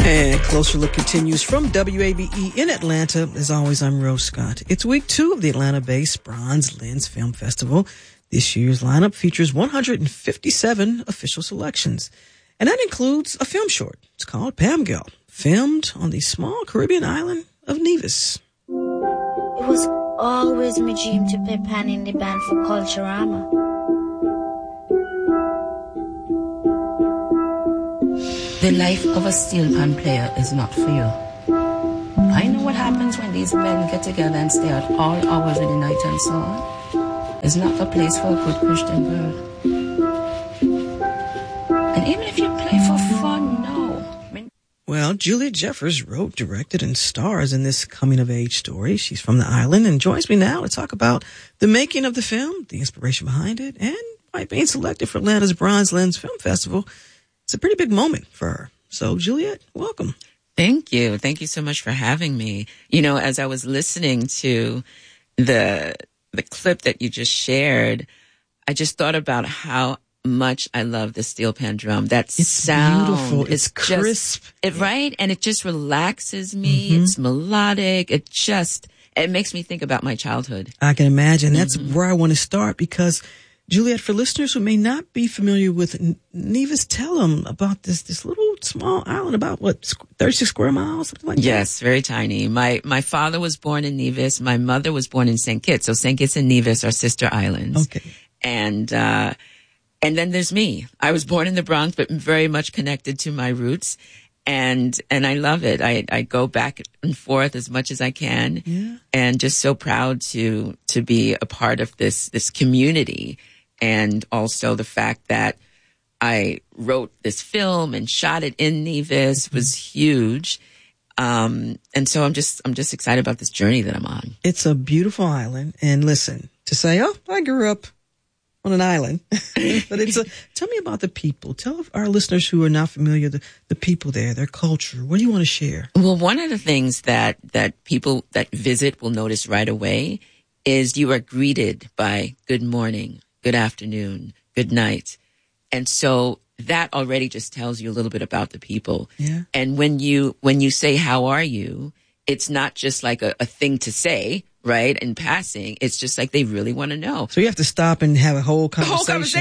And Closer Look continues from WABE in Atlanta. As always, I'm Rose Scott. It's week 2 of the Atlanta-based Bronze Lens Film Festival. This year's lineup features 157 official selections. And that includes a film short. It's called Pam Girl, filmed on the small Caribbean island of Nevis. It was always my dream to play pan in the band for Culturama. The life of a steel pan player is not for you. I know what happens when these men get together and stay out all hours of the night and so on. It's not a place for a good Christian girl. And even if you play for fun, no. Well, Julia Jeffers wrote, directed, and stars in this coming-of-age story. She's from the island and joins me now to talk about the making of the film, the inspiration behind it, and why being selected for Atlanta's Bronze Lens Film Festival. It's a pretty big moment for her. So, Juliet, welcome. Thank you. Thank you so much for having me. You know, as I was listening to the clip that you just shared, I just thought about how much I love the steel pan drum. That it's sound. Beautiful. It's crisp. Right? And it just relaxes me. Mm-hmm. It's melodic. It makes me think about my childhood. I can imagine. That's where I want to start because Juliet, for listeners who may not be familiar with Nevis, tell them about this little small island, about 36 square miles, something like that? Yes, very tiny. My father was born in Nevis. My mother was born in St. Kitts. So St. Kitts and Nevis are sister islands. Okay. And then there's me. I was born in the Bronx, but very much connected to my roots. And I love it. I go back and forth as much as I can. Yeah. And just so proud to be a part of this community. And also the fact that I wrote this film and shot it in Nevis was huge. And so I'm just excited about this journey that I'm on. It's a beautiful island. And listen, to say, I grew up on an island, but tell me about the people. Tell our listeners who are not familiar, the people there, their culture. What do you want to share? Well, one of the things that people that visit will notice right away is you are greeted by good morning, good afternoon, good night. And so that already just tells you a little bit about the people. Yeah. And when you say, how are you? It's not just like a thing to say, right? In passing, it's just like they really want to know. So you have to stop and have a whole conversation.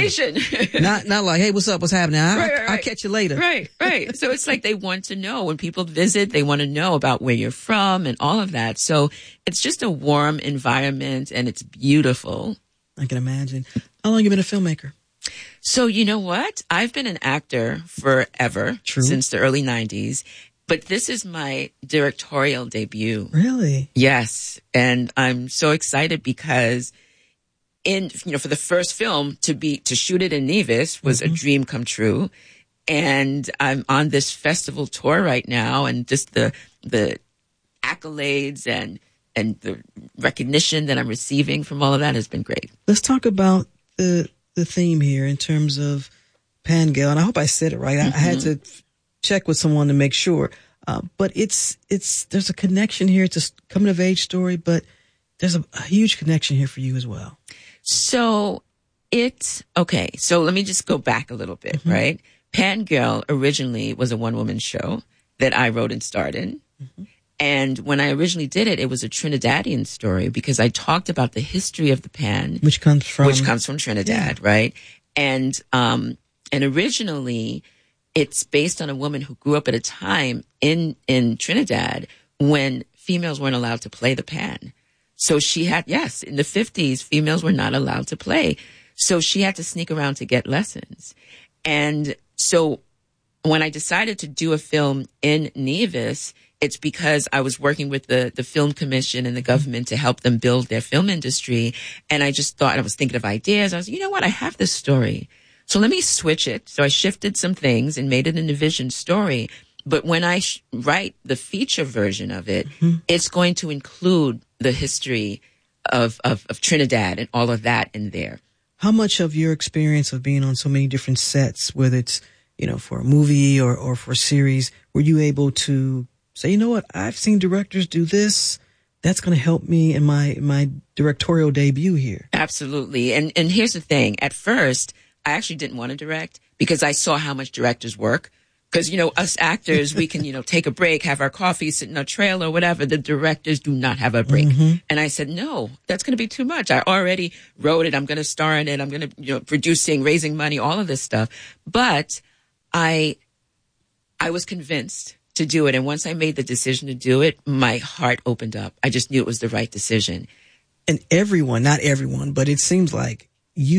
not like, hey, what's up? What's happening? I'll catch you later. Right. So it's like they want to know. When people visit, they want to know about where you're from and all of that. So it's just a warm environment and it's beautiful. I can imagine. How long have you been a filmmaker? So you know what? I've been an actor forever. True. Since the early 90s. But this is my directorial debut. Really? Yes. And I'm so excited because for the first film to shoot it in Nevis was a dream come true. And I'm on this festival tour right now and just the accolades and the recognition that I'm receiving from all of that has been great. Let's talk about the theme here in terms of Pan Girl. And I hope I said it right. I had to check with someone to make sure. But there's a connection here. It's a coming of age story, but there's a huge connection here for you as well. So okay. So let me just go back a little bit, right? Pan Girl originally was a one-woman show that I wrote and starred in. And when I originally did it, it was a Trinidadian story because I talked about the history of the pan. Which comes from Trinidad, right? And originally it's based on a woman who grew up at a time in Trinidad when females weren't allowed to play the pan. So she had, in the 50s, females were not allowed to play. So she had to sneak around to get lessons. And so when I decided to do a film in Nevis, it's because I was working with the film commission and the government to help them build their film industry. And I just thought, I was thinking of ideas. I was, you know what? I have this story. So let me switch it. So I shifted some things and made it an envisioned story. But when I write the feature version of it, it's going to include the history of Trinidad and all of that in there. How much of your experience of being on so many different sets, whether it's, for a movie or for a series, were you able to say, you know what, I've seen directors do this. That's going to help me in my directorial debut here. Absolutely. And here's the thing. At first, I actually didn't want to direct because I saw how much directors work Because, us actors, we can, take a break, have our coffee, sit in our trailer, whatever. The directors do not have a break. And I said, no, that's going to be too much. I already wrote it. I'm going to star in it. I'm going to, producing, raising money, all of this stuff. But I was convinced to do it. And once I made the decision to do it, my heart opened up. I just knew it was the right decision. And everyone, not everyone, but it seems like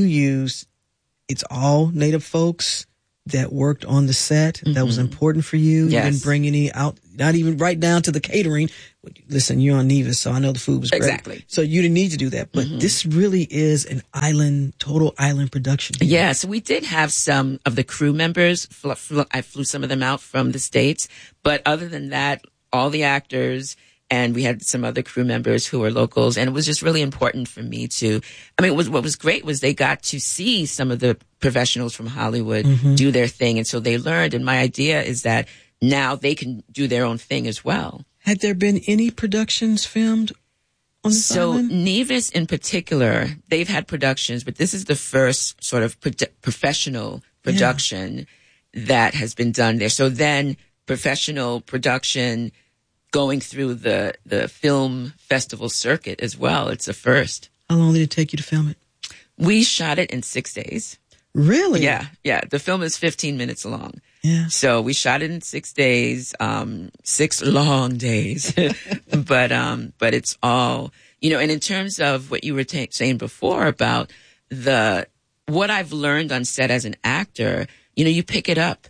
it's all Native folks that worked on the set. That was important for you. Yes. You didn't bring any out, not even right down to the catering. Listen, you're on Nevis, so I know the food was great. Exactly. So you didn't need to do that. But this really is an total island production. Yeah, so we did have some of the crew members. I flew some of them out from the States. But other than that, all the actors, and we had some other crew members who were locals. And it was just really important for me what was great was they got to see some of the professionals from Hollywood do their thing. And so they learned. And my idea is that now they can do their own thing as well. Had there been any productions filmed on this island? So Nevis in particular, they've had productions, but this is the first sort of professional production that has been done there. So then professional production going through the film festival circuit as well. It's a first. How long did it take you to film it? We shot it in 6 days. Really? Yeah. The film is 15 minutes long. Yeah. So we shot it in 6 days, 6 long days, but it's all, and in terms of what you were saying before about what I've learned on set as an actor, you pick it up.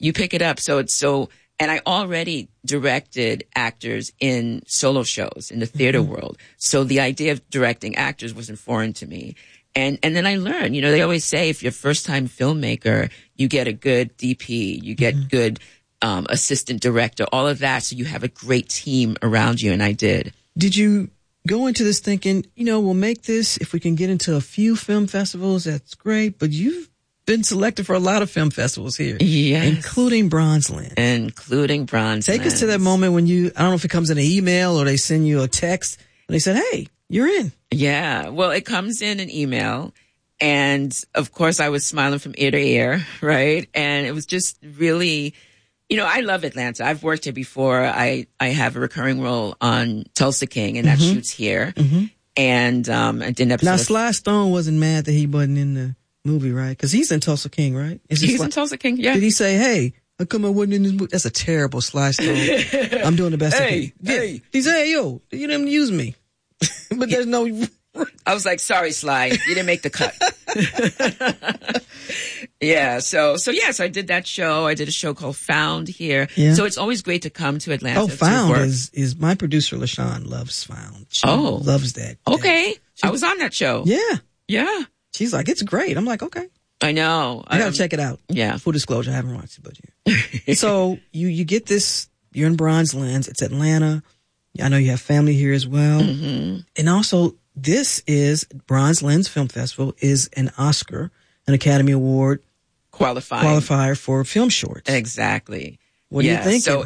And I already directed actors in solo shows in the theater world. So the idea of directing actors wasn't foreign to me. And then I learned, they always say if you're a first time filmmaker, you get a good DP, you get good, assistant director, all of that. So you have a great team around you. And I did. Did you go into this thinking, we'll make this, if we can get into a few film festivals, that's great. But you've been selected for a lot of film festivals here. Yes. Including Bronze Lens. Take us to that moment when I don't know if it comes in an email or they send you a text and they said, hey, you're in. Yeah. Well, it comes in an email. And of course I was smiling from ear to ear, right? And it was just really, I love Atlanta. I've worked here before. I have a recurring role on Tulsa King and that shoots here. And, I did an episode. Now, Sly Stone wasn't mad that he wasn't in the movie, right? Because he's in Tulsa King, right? He's in Tulsa King, yeah. Did he say, hey, how come I wasn't in this movie? That's a terrible Sly Stone. I'm doing the best I can. Hey. He said, hey, yo, you didn't use me. But there's no... I was like, sorry, Sly, you didn't make the cut. Yeah, so I did that show. I did a show called Found here. Yeah. So it's always great to come to Atlanta. Oh, Found is my producer, LaShawn, loves Found. She loves that. Okay. I was on that show. Yeah. Yeah. She's like, it's great. I'm like, okay. I know. I gotta check it out. Yeah. Full disclosure, I haven't watched it, but yeah. So you get this, you're in Bronze Lens. It's Atlanta. I know you have family here as well. And also, this is Bronze Lens Film Festival is an Oscar, an Academy Award qualifier for film shorts. Exactly. What are you thinking? So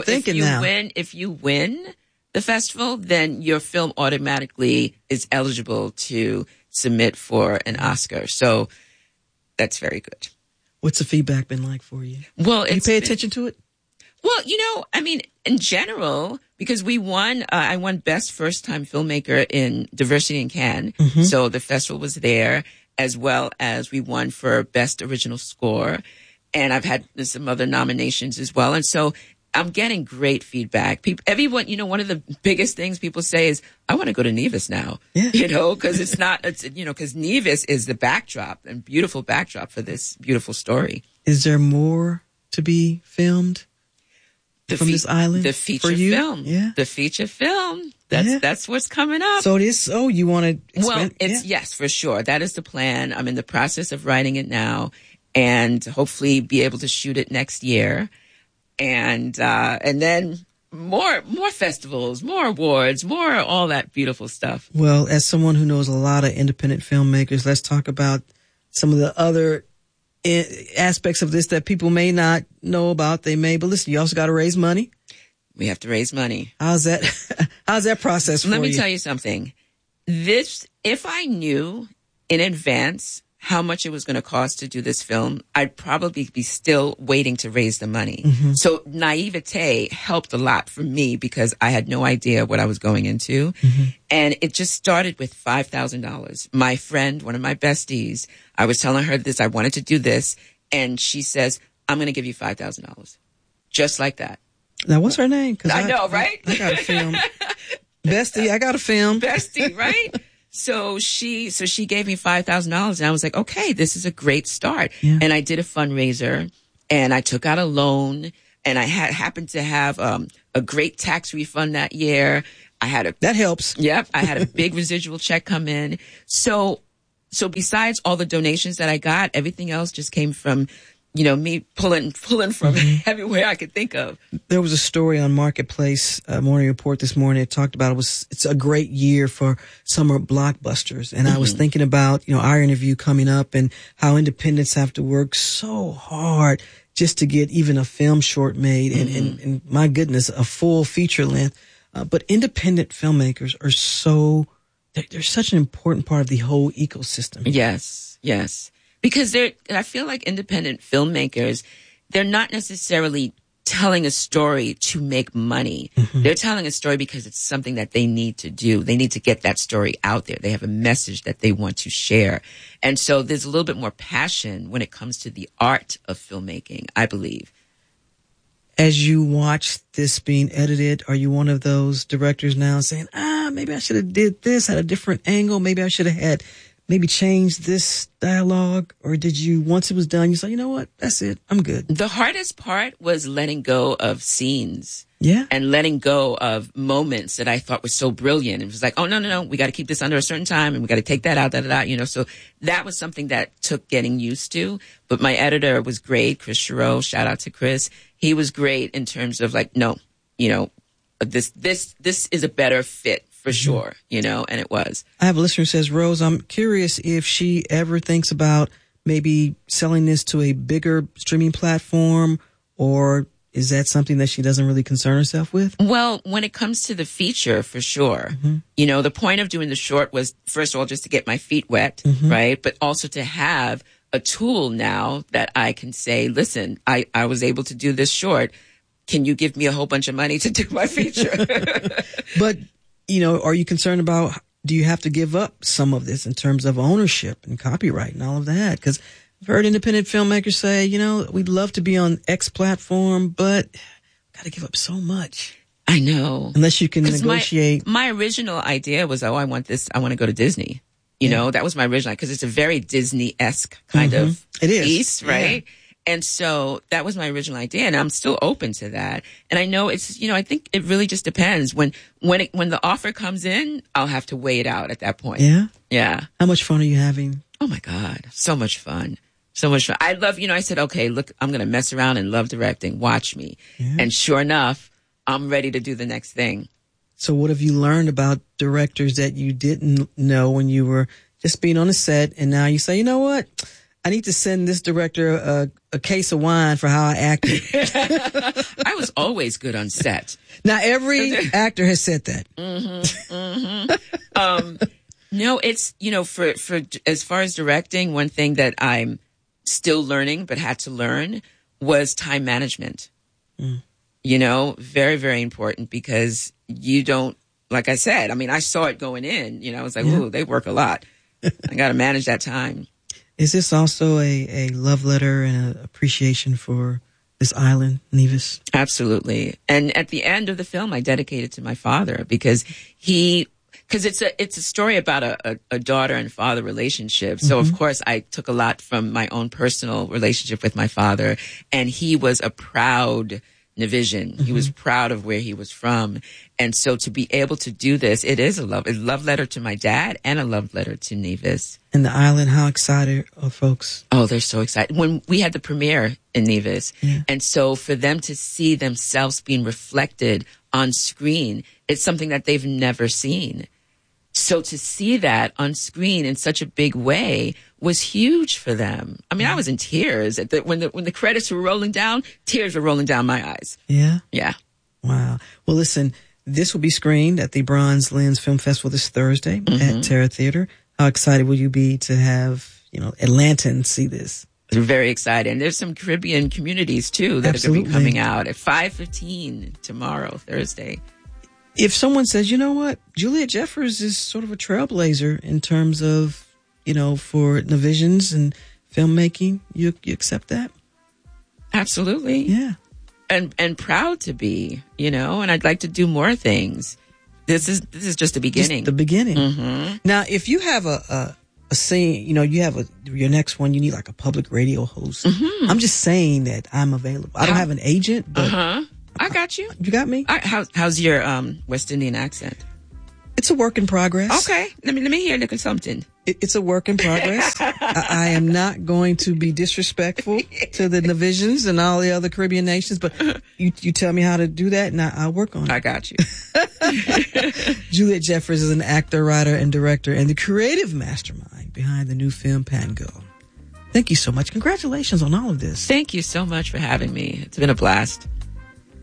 if you win the festival, then your film automatically is eligible to submit for an Oscar. So that's very good. What's the feedback been like for you? Well, you pay attention to it? Well, in general, because I won Best First Time Filmmaker in Diversity in Cannes. So the festival was there, as well as we won for Best Original Score. And I've had some other nominations as well. And so I'm getting great feedback. Everyone, one of the biggest things people say is, I want to go to Nevis now. Yeah. Because Nevis is the backdrop and beautiful backdrop for this beautiful story. Is there more to be filmed? From this island? The feature film. Yeah. The feature film. That's what's coming up. So you want to expand? Well, yes, for sure. That is the plan. I'm in the process of writing it now and hopefully be able to shoot it next year. And then more festivals, more awards, more all that beautiful stuff. Well, as someone who knows a lot of independent filmmakers, let's talk about some of the other aspects of this that people may not know about. But listen, you also got to raise money. We have to raise money. How's that process for you? Let me tell you something. If I knew in advance how much it was going to cost to do this film, I'd probably be still waiting to raise the money. So naivete helped a lot for me because I had no idea what I was going into. And it just started with $5,000. My friend, one of my besties, I was telling her this, I wanted to do this. And she says, I'm going to give you $5,000. Just like that. Now, what's her name? 'Cause I know, right? I got a film. Bestie, I got a film. Bestie, right? So she gave me $5,000 and I was like, okay, this is a great start. Yeah. And I did a fundraiser and I took out a loan and I happened to have a great tax refund that year. That helps. Yep. I had a big residual check come in. So besides all the donations that I got, everything else just came from, me pulling from everywhere I could think of. There was a story on Marketplace Morning Report this morning. It talked about it's a great year for summer blockbusters. And I was thinking about, our interview coming up and how independents have to work so hard just to get even a film short made and my goodness, a full feature length. But independent filmmakers are they're such an important part of the whole ecosystem. Yes, yes. Because I feel like independent filmmakers, they're not necessarily telling a story to make money. They're telling a story because it's something that they need to do. They need to get that story out there. They have a message that they want to share. And so there's a little bit more passion when it comes to the art of filmmaking, I believe. As you watch this being edited, are you one of those directors now saying, maybe I should have did this at a different angle. Maybe I should have had changed this dialogue? Or did you, once it was done, you say, you know what? That's it. I'm good. The hardest part was letting go of scenes. Yeah. And letting go of moments that I thought were so brilliant. It was like, oh, no. We got to keep this under a certain time and we got to take that out, So that was something that took getting used to. But my editor was great. Chris Chereau, shout out to Chris. He was great in terms of like, no, this is a better fit. For sure, and it was. I have a listener who says, Rose, I'm curious if she ever thinks about maybe selling this to a bigger streaming platform, or is that something that she doesn't really concern herself with? Well, when it comes to the feature, for sure. The point of doing the short was, first of all, just to get my feet wet, right? But also to have a tool now that I can say, listen, I was able to do this short. Can you give me a whole bunch of money to do my feature? But are you concerned about, do you have to give up some of this in terms of ownership and copyright and all of that? Because I've heard independent filmmakers say, we'd love to be on X platform, but got to give up so much. I know. Unless you can negotiate. My original idea was, I want to go to Disney. That was my original, because it's a very Disney-esque kind of piece, right? Yeah. And so that was my original idea, and I'm still open to that. And I know it's, I think it really just depends. When the offer comes in, I'll have to weigh it out at that point. Yeah? Yeah. How much fun are you having? Oh my God. So much fun. So much fun. I love, I said, okay, look, I'm going to mess around and love directing. Watch me. Yeah. And sure enough, I'm ready to do the next thing. So what have you learned about directors that you didn't know when you were just being on the set, and now you say, you know what? I need to send this director a case of wine for how I acted. I was always good on set. Now, every actor has said that. No, it's, for as far as directing, one thing that I'm still learning but had to learn was time management. Very, very important, because you don't, like I said, I saw it going in, I was like, ooh, they work a lot. I got to manage that time. Is this also a love letter and an appreciation for this island, Nevis? Absolutely. And at the end of the film, I dedicate it to my father, because it's a story about a daughter and father relationship. So of course I took a lot from my own personal relationship with my father, and he was a proud Nevisian. He was proud of where he was from. And so to be able to do this, it is a love letter to my dad and a love letter to Nevis. And the island, how excited are folks? Oh, they're so excited. When we had the premiere in Nevis, and so for them to see themselves being reflected on screen, it's something that they've never seen. So to see that on screen in such a big way was huge for them. I was in tears when the credits were rolling down. Tears were rolling down my eyes. Yeah? Yeah. Wow. Well, listen, this will be screened at the Bronze Lens Film Festival this Thursday at Terra Theater. How excited will you be to have Atlantans see this. We're very excited. And there's some Caribbean communities, too, that Absolutely. are going to be coming out at 5:15 tomorrow, Thursday. If someone says, you know what, Juliet Jeffers is sort of a trailblazer in terms of, for Navisions and filmmaking, you accept that? Absolutely. Yeah. And proud to be, and I'd like to do more things. This is just the beginning. Just the beginning. Mm-hmm. Now, if you have a scene, you have your next one, you need like a public radio host. Mm-hmm. I'm just saying that I'm available. I don't have an agent, but I got you. You got me? How's your West Indian accent? It's a work in progress. Okay. Let me hear a little something. It's a work in progress. I am not going to be disrespectful to the Navisions and all the other Caribbean nations, but you tell me how to do that, and I'll work on it. I got you. Juliet Jeffers is an actor, writer, and director, and the creative mastermind behind the new film Pan Go. Thank you so much. Congratulations on all of this. Thank you so much for having me. It's been a blast.